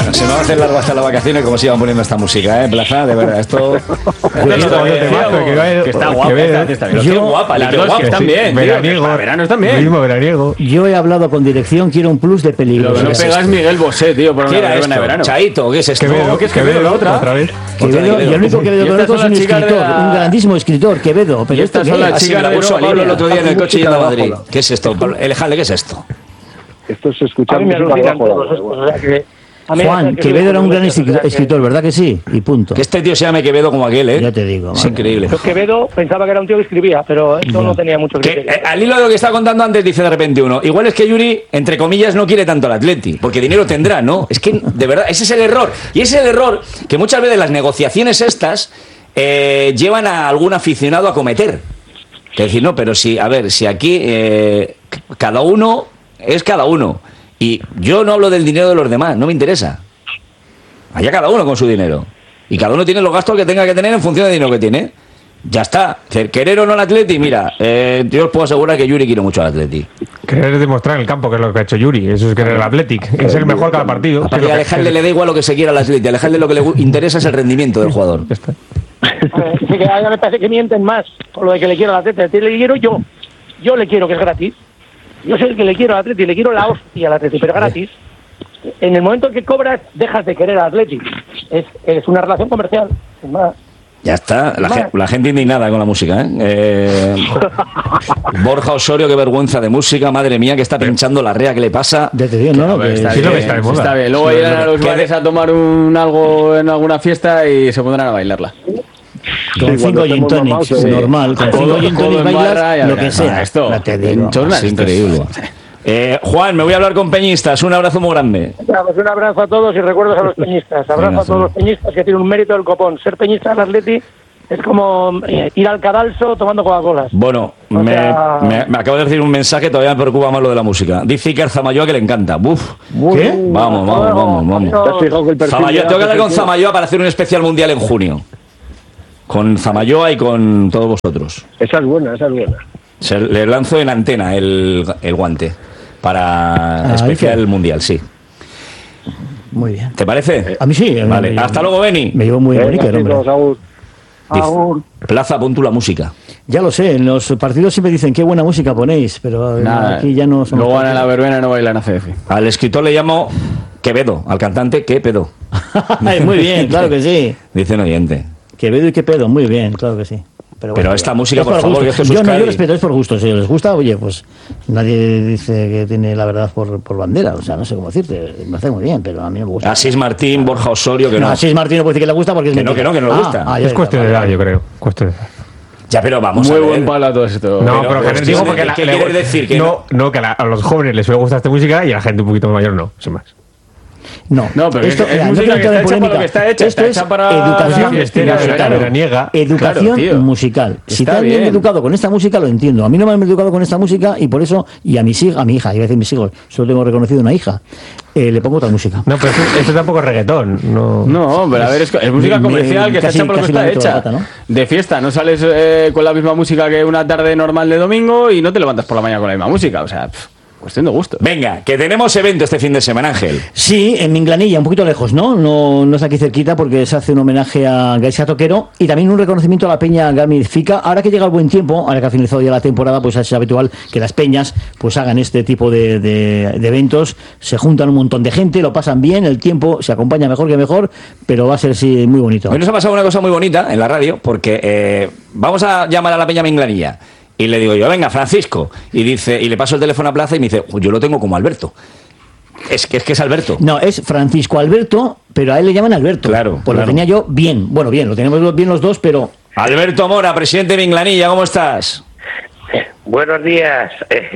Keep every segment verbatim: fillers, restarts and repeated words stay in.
se nos hacen largo hasta las vacaciones como se iban poniendo esta música, ¿eh? Plaza, de verdad, esto... Que está guapa, está bien. Qué guapa, las dos que están bien. Veraniego. Verano están bien. Mismo veraniego. Yo he hablado con dirección, quiero un plus de peligro. Lo que no pega es Miguel Bosé, tío, por una verbena de verano. Chaito, ¿qué es esto? Quevedo, ¿Qué es Quevedo, la otra? otra vez. Quevedo, y el único Quevedo que conozco es un escritor, un grandísimo escritor, Quevedo. Pero esto estas son las Así me la puso Pablo el otro día en el coche yendo a Madrid. ¿Qué es esto, Pablo? Alejandro, ¿qué es esto? Esto es escuchar A mí me música alucinan bajo la todos estos, o sea que... a mí Juan, me parece Quevedo era un gran o sea que- escritor, ¿verdad que sí? Y punto. Que este tío se llame Quevedo como aquel, ¿eh? Ya te digo. Es madre. increíble. Yo Quevedo pensaba que era un tío que escribía, pero esto no tenía mucho Que, criterio. eh, al hilo de lo que estaba contando antes, dice de repente uno, igual es que Yuri, entre comillas, no quiere tanto al Atleti, porque dinero tendrá, ¿no? Es que, de verdad, ese es el error. Y ese es el error que muchas veces las negociaciones estas eh, llevan a algún aficionado a cometer. Que decir, no, pero si, a ver, si aquí eh, cada uno es cada uno. Y yo no hablo del dinero de los demás, no me interesa. Allá cada uno con su dinero. Y cada uno tiene los gastos que tenga que tener en función del dinero que tiene. Ya está. Querer o no al Atleti, mira, eh, yo os puedo asegurar que Yuri quiere mucho al Atleti. Querer demostrar en el campo que es lo que ha hecho Yuri. Eso es querer el Athletic. Es el mejor cada partido. Aparte, a Alejandro le da igual lo que se quiera al Atleti. A Alejandro lo que le interesa es el rendimiento del jugador. Ya está. Eh, sí que a ella me parece que mienten más con lo de que le quiero al Atleti. Al Atleti le quiero yo. Yo le quiero, que es gratis. Yo soy el que le quiero al Atleti, le quiero la hostia al Atleti, pero gratis. En el momento en que cobras, dejas de querer al Atleti. Es, es una relación comercial, sin más. Ya está, la, gen- la gente indignada con la música, ¿eh? Eh, Borja Osorio, qué vergüenza de música, madre mía, que está pinchando la rea, ¿qué le pasa? Ya te digo, no, no, que Está sí, bien, lo que está de moda. está bien. Luego Sí, irán lo- a los que- bares a tomar un algo en alguna fiesta y se pondrán a bailarla. con Sí, cinco cuando gin estemos tonics, mamados, sí. normal, con cinco Codo- gin codo tonics en barra bailas, y lo ahora, que sea. ah, esto, Ya te digo. en chornas, Es increíble. Eh, Juan, me voy a hablar con peñistas, un abrazo muy grande. Ya, pues un abrazo a todos y recuerdos a los peñistas. Abrazo Venga, a todos los peñistas que tienen un mérito del copón. Ser peñista del Atleti es como eh, ir al cadalso tomando Coca-Colas. Bueno, O me, sea- me- me acabo de decir un mensaje, todavía me preocupa más lo de la música. Dice Iker Zamayoa que le encanta. Uf. ¿Qué? Vamos, vamos, vamos, vamos. ¿Te has fijado que el perfil Zamayoa, de tengo que hablar con Atleti- Zamayoa para hacer un especial mundial en junio. Con Zamayoa y con todos vosotros. Esa es buena, esa es buena. Se, le lanzo en antena el, el guante para Ah, especial ¿viste? mundial, sí. Muy bien. ¿Te parece? A mí sí. Vale, me- hasta luego, Beni. Me llevo muy bien, Venga, Iker, hombre. chicos, agur. Dice, Plaza, pon tú la música. Ya lo sé, en los partidos siempre dicen qué buena música ponéis, pero eh, Nada, aquí ya no somos luego van a la partidos. verbena y no bailan a C F. Al escritor le llamo Quevedo, al cantante ¿qué pedo? Ay, muy bien, claro que sí. Dice un oyente. Quevedo y qué pedo, muy bien, claro que sí. Pero, Pero esta música, por favor, gusto. que esto es yo no, Euskadi. yo respeto, es por gusto. Si les gusta, oye, pues nadie dice que tiene la verdad por, por bandera. O sea, no sé cómo decirte. Me hace muy bien, pero a mí no me gusta. Asís Martín, Borja Osorio, que no. No, Asís Martín no puede decir que le gusta porque es Que no, mentira. que no, que no le Ah, gusta. ah, ya, Es ya, cuestión de vale, edad, vale. yo creo. Cuestión de edad. Ya, pero vamos Muy a ver. buen palo todo esto. No, Pero, pero, pero, que ¿qué digo quiere- porque la- qué le- quieres decir? Que no, no, que a, la- a los jóvenes les suele gustar esta música y a la gente un poquito mayor no, sin más. No, No, pero esto, es- es mira, no música quiero que entrar en está hecha para polémica. lo que está hecha, Esto está es hecha para educación la fiestera de musical. verano. veraniega. Educación Claro, tío. musical. Si Está te han bien. educado con esta música, lo entiendo. A mí no me han educado con esta música y por eso, y a mis hijas, a mi hija, iba a decir mis hijos, solo tengo reconocido una hija, eh, le pongo otra música. No, pero esto, esto tampoco es reggaetón. No. No, pero a ver, es, es música Me- comercial que casi- está hecha para lo que casi la está meto la hecha. pata, ¿no? De fiesta, no sales eh, con la misma música que una tarde normal de domingo y no te levantas por la mañana con la misma música. O sea, pff, cuestión de gusto. Venga, que tenemos evento este fin de semana, Ángel. Sí, en Minglanilla, un poquito lejos, ¿no? No, no es aquí cerquita porque se hace un homenaje a García Toquero y también un reconocimiento a la peña Gamifica. Ahora que llega el buen tiempo, ahora que ha finalizado ya la temporada, pues es habitual que las peñas pues hagan este tipo de, de- de eventos. Se juntan un montón de gente, lo pasan bien, el tiempo se acompaña mejor que mejor, pero va a ser sí muy bonito. Hoy nos ha pasado una cosa muy bonita en la radio, porque eh, vamos a llamar a la peña Minglanilla. Y le digo yo, venga, Francisco. Y dice, y le paso el teléfono a Plaza y me dice, yo lo tengo como Alberto. Es que es que es Alberto. No, es Francisco Alberto, pero a él le llaman Alberto. Claro, Pues claro. lo tenía yo bien. Bueno, bien, lo tenemos bien los dos, pero... Alberto Mora, presidente de Minglanilla, ¿cómo estás? Buenos días,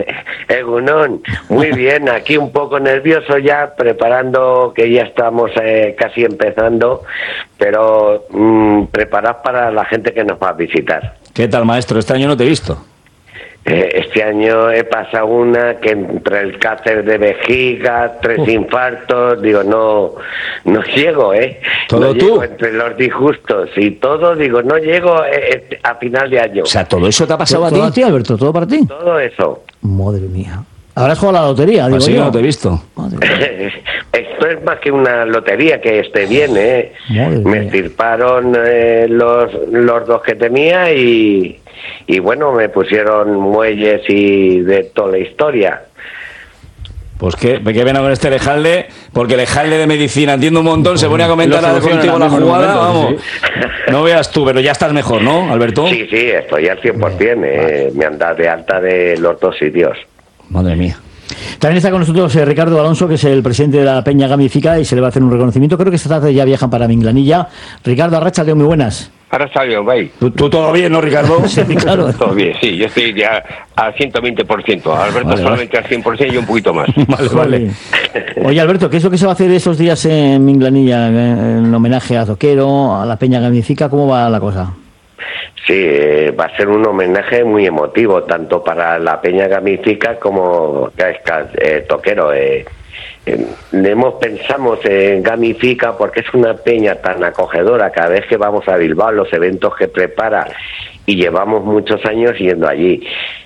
Egunon. Muy bien, aquí un poco nervioso ya, preparando que ya estamos eh, casi empezando, pero mm, preparad para la gente que nos va a visitar. ¿Qué tal, maestro? Este año no te he visto. Eh, este año he pasado una que entre el cáncer de vejiga, tres infartos, digo, no no llego, ¿eh? ¿Todo no tú? llego entre los disgustos y todo, digo, no llego eh, eh, a final de año. O sea, todo eso te ha pasado a ¿Todo a ti. ti, Alberto? ¿Todo para ti? Todo eso. Madre mía. Habrás jugado a la lotería, digo Así yo. que no te he visto. Esto es más que una lotería, que esté bien, ¿eh? Madre Me mía. estirparon eh, los, los dos que tenía y, y bueno, me pusieron muelles y de toda la historia. Pues qué, qué pena con este Lejalde, porque Lejalde de medicina entiendo un montón, se pone a comentar Lo soluciona contigo en la el mismo jugada, momento, vamos. No veas tú, pero ya estás mejor, ¿no, Alberto? Sí, sí, estoy al cien por ciento. Eh, me han dado de alta de los dos sitios. Madre mía. También está con nosotros eh, Ricardo Alonso, que es el presidente de la Peña Gamifica, y se le va a hacer un reconocimiento. Creo que esta tarde ya viajan para Minglanilla. Ricardo, arráchate, muy buenas. Ahora está bien, bye. ¿Tú, tú todo bien, no, Ricardo? Sí, claro. Todo bien, sí, yo estoy ya al ciento veinte por ciento. Alberto Vale, solamente al cien por ciento y un poquito más. Vale, vale. Oye, Alberto, ¿qué es lo que se va a hacer esos días en Minglanilla eh, en homenaje a Zoquero, a la Peña Gamifica? ¿Cómo va la cosa? Sí, eh, va a ser un homenaje muy emotivo, tanto para la Peña Gamifica como Gaisca eh, Toquero. Eh, eh, hemos pensamos en Gamifica porque es una peña tan acogedora. Cada vez que vamos a Bilbao, los eventos que prepara, y llevamos muchos años yendo allí.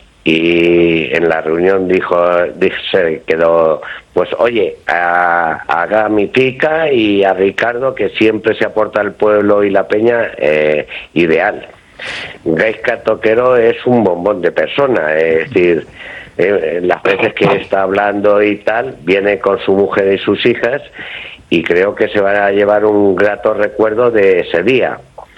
Y en la reunión dijo, dijo se quedó, pues oye, a, a Gamifica y a Ricardo, que siempre se aporta al pueblo y la peña, eh, ideal. Gaisca Toquero es un bombón de persona, es decir, eh, las veces que está hablando y tal, viene con su mujer y sus hijas, y creo que se van a llevar un grato recuerdo de ese día.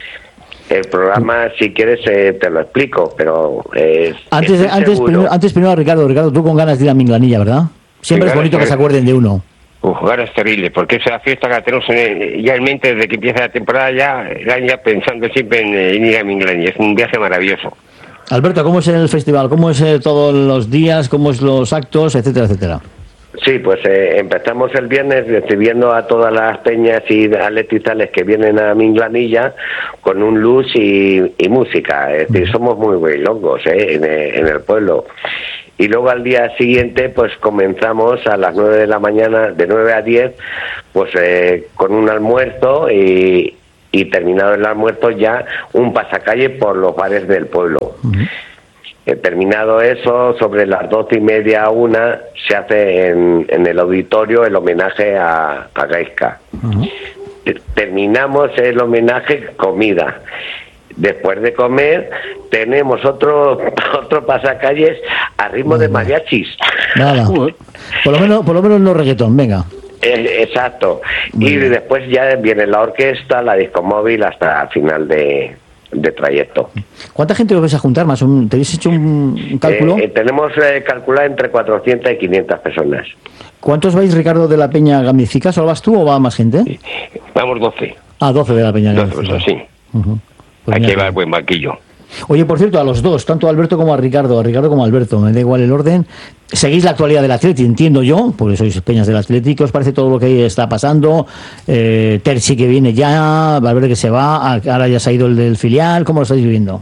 El programa, si quieres, eh, te lo explico, pero eh, Antes, de- estoy antes, seguro. primero, antes primero a Ricardo. Ricardo, tú con ganas de ir a Minglanilla, ¿verdad? Siempre Sí, es bonito ganas, que se sí. acuerden de uno. Uf, jugar es terrible, porque esa fiesta que tenemos en- ya en mente desde que empieza la temporada, ya, ya, ya pensando siempre en, en ir a Minglanilla. Es un viaje maravilloso. Alberto, ¿cómo es el festival? ¿Cómo es eh, todos los días? ¿Cómo es los actos? Etcétera, etcétera. Sí, pues eh, empezamos el viernes recibiendo a todas las peñas y atletizales que vienen a Minglanilla con un luz y, y música. Es decir, somos muy muy locos eh, en, eh, en el pueblo. Y luego al día siguiente pues comenzamos a las nueve de la mañana, de nueve a diez, pues eh, con un almuerzo y, y terminado el almuerzo ya un pasacalle por los bares del pueblo. Eh, terminado eso, sobre las doce y media a una, se hace en, en el auditorio el homenaje a, a Gaisca. Te- Terminamos el homenaje, comida. Después de comer, tenemos otro otro pasacalles a ritmo de mariachis. Nada. Por lo menos, por lo menos no reggaetón, venga. Eh, exacto. Y después ya viene la orquesta, la disco móvil hasta el final de, de trayecto. ¿Cuánta gente os vais a juntar más? ¿Un- ¿Tenéis hecho un, un cálculo? Eh, eh, tenemos eh, calculado entre cuatrocientas y quinientas personas. ¿Cuántos vais, Ricardo, de la Peña Gamifica? ¿Solo vas tú o va más gente? Vamos doce. Ah, doce de la Peña doce Gamifica. pues así. Ujú. Pues Hay mira, que llevar buen banquillo. Oye, por cierto, a los dos, tanto a Alberto como a Ricardo, a Ricardo como a Alberto, me da igual el orden. Seguís la actualidad del Atleti, entiendo yo, porque sois peñas del Atleti. ¿Qué os parece todo lo que está pasando? Eh, Terzi que viene ya, Valverde que se va, ahora ya se ha ido el del filial. ¿Cómo lo estáis viviendo?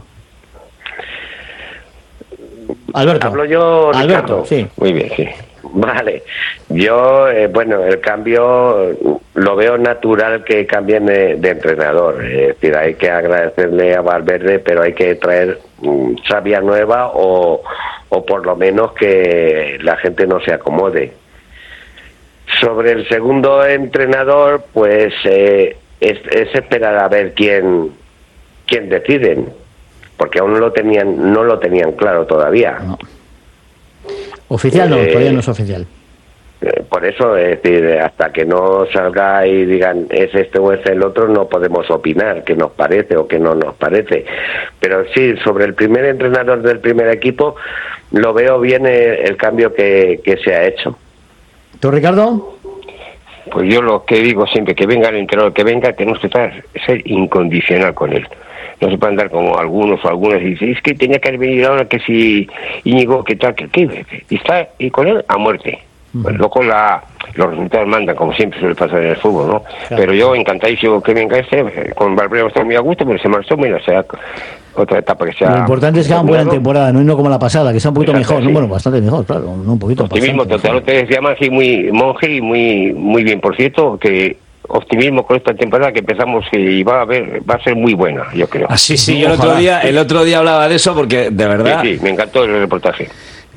Alberto. Hablo yo, Alberto, Ricardo. sí. Muy bien, sí. Vale, yo, eh, bueno, el cambio lo veo natural que cambien de, de entrenador. Es decir, hay que agradecerle a Valverde, pero hay que traer um, savia nueva o, o por lo menos que la gente no se acomode. Sobre el segundo entrenador, pues eh, es, es esperar a ver quién, quién deciden, porque aún no lo tenían, no lo tenían claro todavía. No. Oficial no, Eh, todavía no es oficial. Eh, Por eso, es decir, hasta que no salga y digan es este o es el otro, no podemos opinar qué nos parece o qué no nos parece. Pero sí, sobre el primer entrenador del primer equipo, lo veo bien el, el cambio que, que se ha hecho. ¿Tú, Ricardo? Pues yo lo que digo siempre, que venga el entrenador, que venga, tenemos que estar, ser incondicional con él. No se puede andar como algunos o algunas y dicen, es que tenía que haber venido ahora que si Íñigo, que tal, que qué, y está y con él a muerte. Pues luego la, los resultados mandan, como siempre suele pasar en el fútbol, ¿no? Claro. Pero yo encantadísimo que venga este, con Valverde está muy a gusto, pero se marchó, mira, sea otra etapa que sea... Lo importante es que hagan buena terminado. temporada, no, y no como la pasada, que sea un poquito Exacto, mejor. No, sí. bueno, bastante mejor, claro, no un poquito. Optimismo bastante total, mejor. te decía Manji, muy monje y muy muy bien. Por cierto, que optimismo con esta temporada que empezamos y va a ver, va a ser muy buena, yo creo. Ah, sí, sí, yo el Ojalá. otro día, el otro día hablaba de eso porque de verdad Sí, sí, me encantó el reportaje.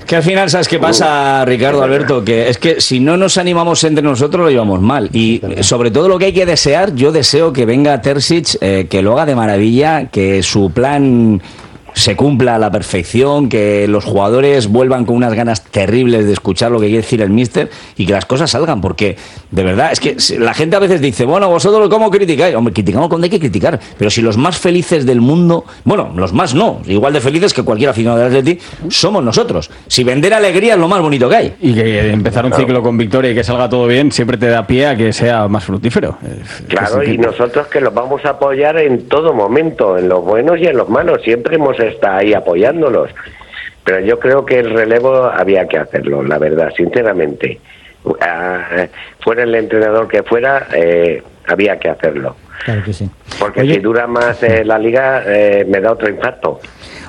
Que al final, ¿sabes qué pasa, Ricardo, Alberto? Que es que si no nos animamos entre nosotros, lo llevamos mal. Y sobre todo lo que hay que desear, yo deseo que venga Terzic, eh, que lo haga de maravilla, que su plan se cumpla a la perfección, que los jugadores vuelvan con unas ganas terribles de escuchar lo que quiere decir el míster y que las cosas salgan, porque de verdad es que la gente a veces dice, bueno, vosotros ¿cómo criticáis? Hombre, criticamos cuando hay que criticar, pero si los más felices del mundo, bueno, los más no, igual de felices que cualquier aficionado del Atleti, somos nosotros. Si vender alegría es lo más bonito que hay. Y que empezar un ciclo con victoria y que salga todo bien siempre te da pie a que sea más fructífero. Claro, y nosotros que los vamos a apoyar en todo momento, en los buenos y en los malos, siempre hemos está ahí apoyándolos, pero yo creo que el relevo había que hacerlo, la verdad, sinceramente. Uh, fuera el entrenador que fuera, eh, había que hacerlo. Claro que sí. Porque Oye, si dura más eh, la liga, eh, me da otro impacto.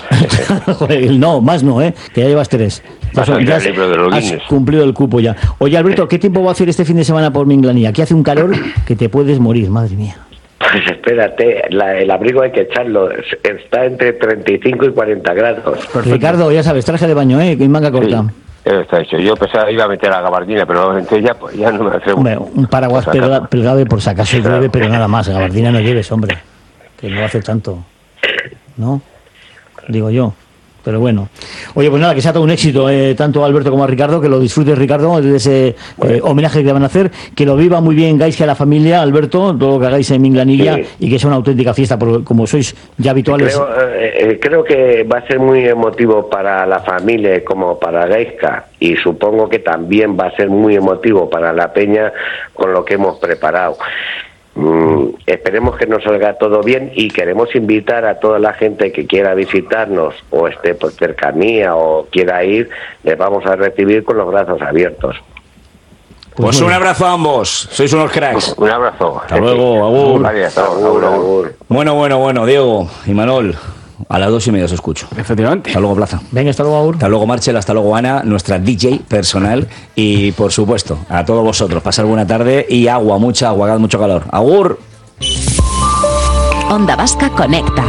no, más no, ¿eh? Que ya llevas tres. Ya, Vas a ya el libro de los has Guinness. cumplido el cupo ya. Oye, Alberto, ¿qué tiempo va a hacer este fin de semana por Minglanilla? Aquí hace un calor que te puedes morir, madre mía. Pues espérate, la, el abrigo hay que echarlo, está entre treinta y cinco y cuarenta grados. Ricardo, ya sabes, traje de baño, ¿eh? En manga corta. Sí, eso está hecho. Yo pensaba iba a meter la gabardina, pero entonces ya, pues, ya no me atrevo. Hombre, un paraguas Pues acá. pelga- pelgado por si acaso llueve, pero nada más. Gabardina no lleves, hombre. Que no hace tanto. ¿No? Digo yo. Pero bueno. Oye, pues nada, que sea todo un éxito, eh, tanto a Alberto como a Ricardo, que lo disfrutes, Ricardo, de ese eh, homenaje que te van a hacer, que lo viva muy bien Gaisca, la familia, Alberto, todo lo que hagáis en Minglanilla, Sí. y que sea una auténtica fiesta, porque como sois ya habituales. Creo, eh, eh, creo que va a ser muy emotivo para la familia como para Gaisca, y supongo que también va a ser muy emotivo para la Peña con lo que hemos preparado. Mm, esperemos que nos salga todo bien y queremos invitar a toda la gente que quiera visitarnos o esté por cercanía o quiera ir, les vamos a recibir con los brazos abiertos. Pues un abrazo a ambos, sois unos cracks. Un abrazo. Hasta luego, agur. Vale, hasta luego, Agur, agur, agur. agur. Bueno, bueno, bueno, Diego y Manol, a las dos y media os escucho. Efectivamente. Hasta luego, Plaza. Venga, hasta luego, Aur. Hasta luego, Marcel, hasta luego, Ana, nuestra D J personal. Y, por supuesto, a todos vosotros, pasar buena tarde y agua, mucha agua, haga mucho calor. ¡Agur! Onda Vasca Conecta.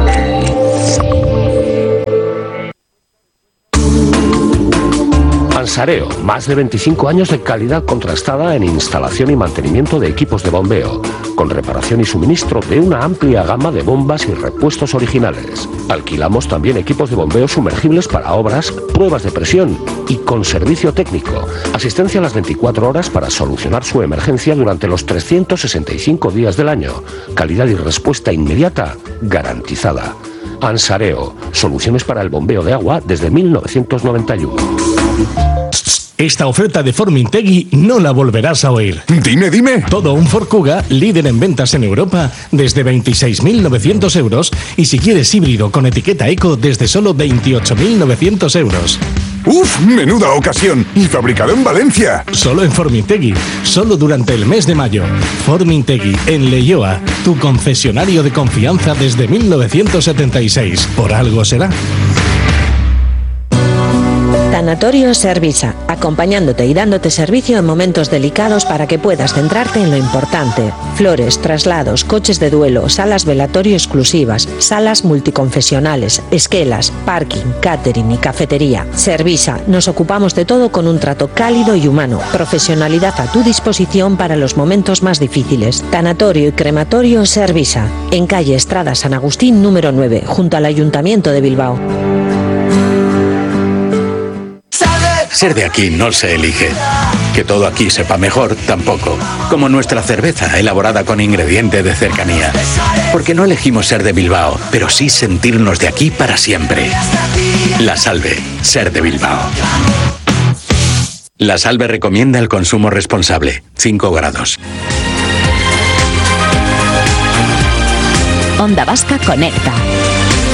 Ansareo, más de veinticinco años de calidad contrastada en instalación y mantenimiento de equipos de bombeo, con reparación y suministro de una amplia gama de bombas y repuestos originales. Alquilamos también equipos de bombeo sumergibles para obras, pruebas de presión y con servicio técnico. Asistencia a las veinticuatro horas para solucionar su emergencia durante los trescientos sesenta y cinco días del año. Calidad y respuesta inmediata garantizada. Ansareo, soluciones para el bombeo de agua desde mil novecientos noventa y uno. Esta oferta de Formintegui no la volverás a oír. Dime, dime. Todo un Ford Kuga, líder en ventas en Europa, desde veintiséis mil novecientos euros. Y si quieres híbrido con etiqueta eco, desde solo veintiocho mil novecientos euros. ¡Uf! ¡Menuda ocasión! Y fabricado en Valencia. Solo en Formintegui, solo durante el mes de mayo. Formintegui, en Leioa, tu concesionario de confianza desde mil novecientos setenta y seis. Por algo será. Tanatorio Servisa, acompañándote y dándote servicio en momentos delicados para que puedas centrarte en lo importante. Flores, traslados, coches de duelo, salas velatorio exclusivas, salas multiconfesionales, esquelas, parking, catering y cafetería. Servisa, nos ocupamos de todo con un trato cálido y humano. Profesionalidad a tu disposición para los momentos más difíciles. Tanatorio y crematorio Servisa, en calle Estrada San Agustín número nueve, junto al Ayuntamiento de Bilbao. Ser de aquí no se elige. Que todo aquí sepa mejor, tampoco. Como nuestra cerveza, elaborada con ingrediente de cercanía. Porque no elegimos ser de Bilbao, pero sí sentirnos de aquí para siempre. La Salve, ser de Bilbao. La Salve recomienda el consumo responsable. cinco grados. Onda Vasca Conecta.